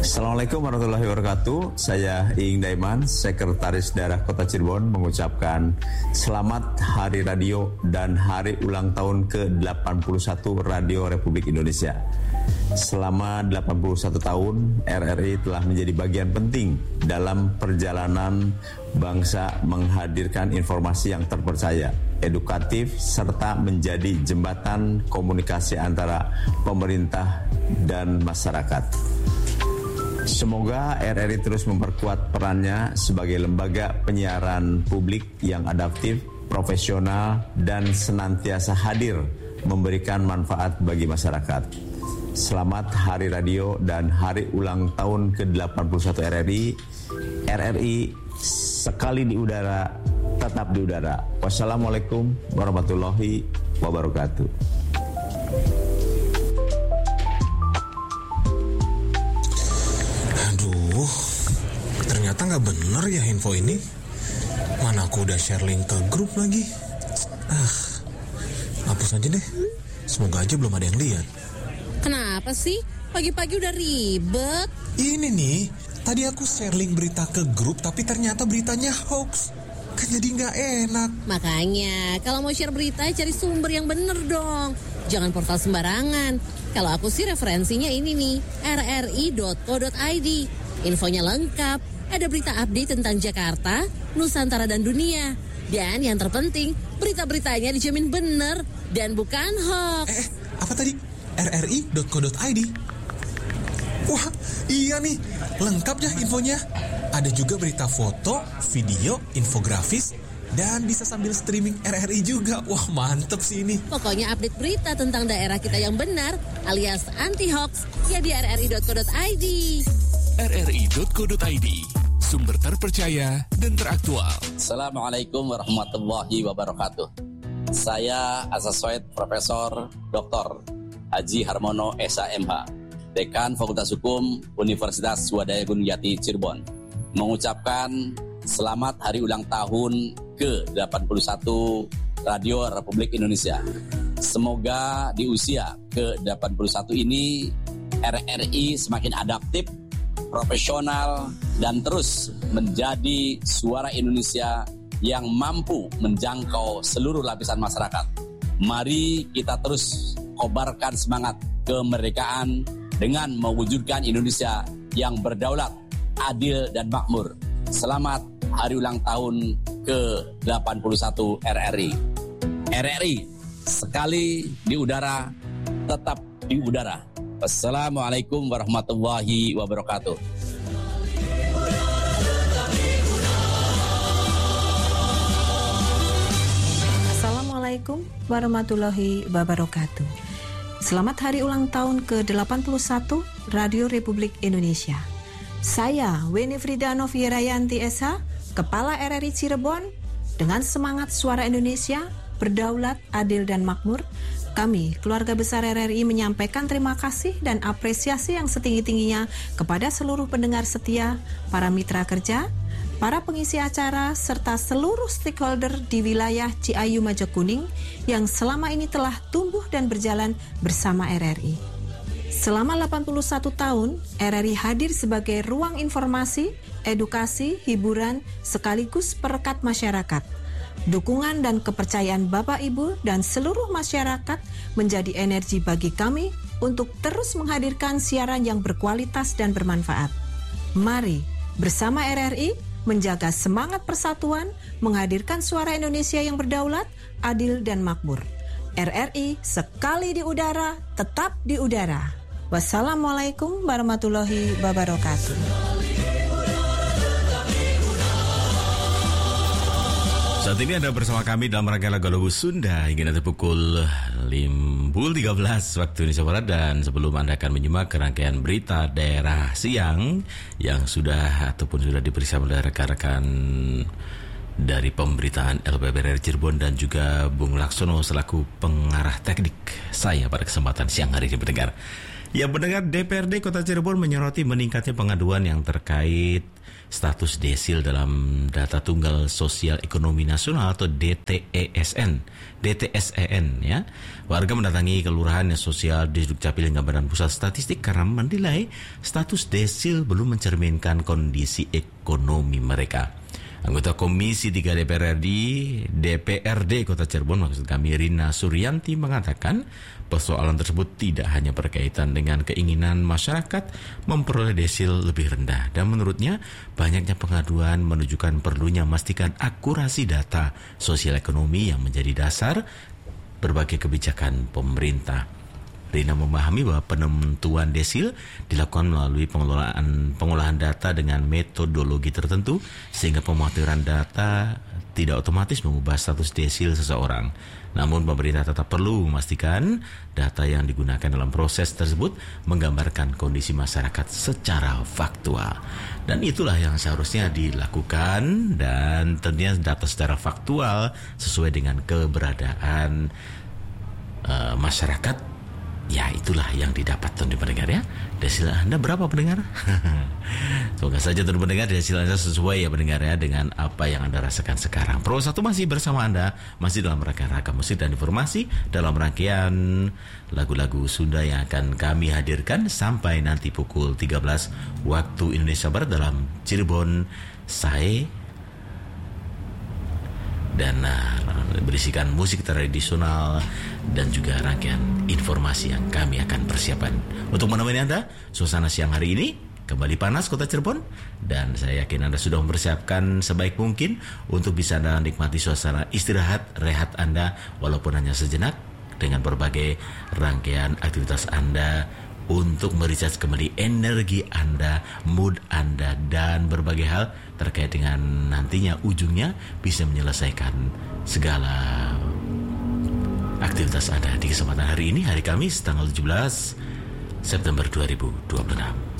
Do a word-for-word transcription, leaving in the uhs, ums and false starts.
Assalamualaikum warahmatullahi wabarakatuh. Saya Iing Daiman, Sekretaris Daerah Kota Cirebon, mengucapkan selamat Hari Radio dan Hari Ulang Tahun ke delapan puluh satu Radio Republik Indonesia. Selama delapan puluh satu tahun, R R I telah menjadi bagian penting dalam perjalanan bangsa menghadirkan informasi yang terpercaya, edukatif, serta menjadi jembatan komunikasi antara pemerintah dan masyarakat. Semoga R R I terus memperkuat perannya sebagai lembaga penyiaran publik yang adaptif, profesional, dan senantiasa hadir memberikan manfaat bagi masyarakat. Selamat Hari Radio dan Hari Ulang Tahun ke delapan puluh satu R R I. R R I sekali di udara, tetap di udara. Wassalamualaikum warahmatullahi wabarakatuh. Ternyata nggak bener ya info ini. Mana aku udah share link ke grup lagi. Ah, hapus aja deh. Semoga aja belum ada yang lihat. Kenapa sih? Pagi-pagi udah ribet. Ini nih, tadi aku share link berita ke grup, tapi ternyata beritanya hoax. Kan jadi nggak enak. Makanya, kalau mau share berita, cari sumber yang bener dong. Jangan portal sembarangan. Kalau aku sih referensinya ini nih, r r i dot co dot i d. Infonya lengkap, ada berita update tentang Jakarta, Nusantara, dan dunia. Dan yang terpenting, berita-beritanya dijamin bener dan bukan hoax. Eh, apa tadi? r r i dot co dot i d. Wah, iya nih, lengkap ya infonya. Ada juga berita foto, video, infografis, dan bisa sambil streaming R R I juga. Wah, mantep sih ini. Pokoknya update berita tentang daerah kita yang benar, alias anti-hoax, ya di r r i dot co dot i d. r r i dot co dot i d, sumber terpercaya dan teraktual. Assalamualaikum warahmatullahi wabarakatuh. Saya Asaswaid Profesor Doktor Haji Harmono S A M H, Dekan Fakultas Hukum Universitas Swadaya Gunung Jati Cirebon, mengucapkan selamat Hari Ulang Tahun ke delapan puluh satu Radio Republik Indonesia. Semoga di usia ke delapan puluh satu ini R R I semakin adaptif, profesional, dan terus menjadi suara Indonesia yang mampu menjangkau seluruh lapisan masyarakat. Mari kita terus kobarkan semangat kemerdekaan dengan mewujudkan Indonesia yang berdaulat, adil, dan makmur. Selamat Hari Ulang Tahun ke delapan puluh satu R R I. R R I sekali di udara, tetap di udara. Assalamualaikum warahmatullahi wabarakatuh. Assalamualaikum warahmatullahi wabarakatuh. Selamat Hari Ulang Tahun ke delapan puluh satu Radio Republik Indonesia. Saya Winifrida Novirayanti S H, Kepala R R I Cirebon. Dengan semangat suara Indonesia, berdaulat, adil, dan makmur, kami, keluarga besar R R I, menyampaikan terima kasih dan apresiasi yang setinggi-tingginya kepada seluruh pendengar setia, para mitra kerja, para pengisi acara, serta seluruh stakeholder di wilayah Ciayu Majokuning yang selama ini telah tumbuh dan berjalan bersama R R I. Selama delapan puluh satu tahun, R R I hadir sebagai ruang informasi, edukasi, hiburan, sekaligus perekat masyarakat. Dukungan dan kepercayaan Bapak, Ibu, dan seluruh masyarakat menjadi energi bagi kami untuk terus menghadirkan siaran yang berkualitas dan bermanfaat. Mari, bersama R R I, menjaga semangat persatuan, menghadirkan suara Indonesia yang berdaulat, adil, dan makmur. R R I sekali di udara, tetap di udara. Wassalamualaikum warahmatullahi wabarakatuh. Saat ini Anda bersama kami dalam rangka lagu-lagu Sunda hingga nanti pukul tiga belas waktu Indonesia Barat. Dan sebelum Anda akan menyimak rangkaian berita daerah siang yang sudah ataupun sudah diperiksa oleh rekan-rekan dari pemberitaan L P B R Cirebon dan juga Bung Laksono selaku pengarah teknik saya pada kesempatan siang hari ini, pendengar. Ya, pendengar, D P R D Kota Cirebon menyoroti meningkatnya pengaduan yang terkait status desil dalam data tunggal sosial ekonomi nasional atau D T E S N, D T S E N ya. Warga mendatangi kelurahan yang sosial di Dukcapil hingga Badan Pusat Statistik karena menilai status desil belum mencerminkan kondisi ekonomi mereka. Anggota Komisi tiga D P R R D, D P R D Kota Cirebon, maksud kami Rina Suryanti, mengatakan persoalan tersebut tidak hanya berkaitan dengan keinginan masyarakat memperoleh desil lebih rendah, dan menurutnya banyaknya pengaduan menunjukkan perlunya memastikan akurasi data sosial ekonomi yang menjadi dasar berbagai kebijakan pemerintah. Rina memahami bahwa penentuan desil dilakukan melalui pengelolaan pengolahan data dengan metodologi tertentu sehingga pemuaturan data tidak otomatis mengubah status desil seseorang. Namun pemerintah tetap perlu memastikan data yang digunakan dalam proses tersebut menggambarkan kondisi masyarakat secara faktual. Dan itulah yang seharusnya dilakukan, dan tentunya data secara faktual sesuai dengan keberadaan uh, masyarakat. Ya, itulah yang didapat tuan pendengar ya. Desil Anda berapa pendengar? Semoga saja tuan pendengar desil Anda sesuai ya pendengar ya dengan apa yang Anda rasakan sekarang. Pro satu masih bersama Anda, masih dalam rangkaian ragam musik dan informasi dalam rangkaian lagu-lagu Sunda yang akan kami hadirkan sampai nanti pukul tiga belas waktu Indonesia Barat dalam Cirebon Sae, dan uh, berisikan musik tradisional dan juga rangkaian informasi yang kami akan persiapkan untuk menemani Anda. Suasana siang hari ini kembali panas Kota Cirebon, dan saya yakin Anda sudah mempersiapkan sebaik mungkin untuk bisa Anda nikmati suasana istirahat rehat Anda walaupun hanya sejenak dengan berbagai rangkaian aktivitas Anda untuk merecharge kembali energi Anda, mood Anda, dan berbagai hal terkait dengan nantinya ujungnya bisa menyelesaikan segala aktivitas Anda di kesempatan hari ini, hari Kamis tanggal tujuh belas September dua ribu dua puluh enam.